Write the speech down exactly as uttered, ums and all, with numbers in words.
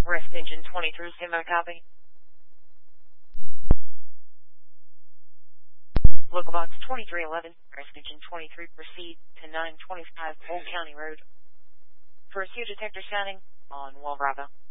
Risk engine twenty-three, stand by, copy. Local box twenty-three eleven, Risk engine twenty-three, proceed to nine twenty-five Old County Road. Pursuit detector sounding on Wall Bravo.